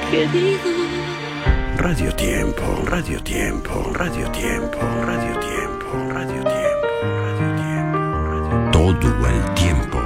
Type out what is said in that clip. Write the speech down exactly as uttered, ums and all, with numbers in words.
querido. Radio Tiempo, Radio Tiempo, Radio Tiempo, Radio Tiempo, Radio Tiempo, Radio Tiempo, Radio Tiempo. Todo el tiempo.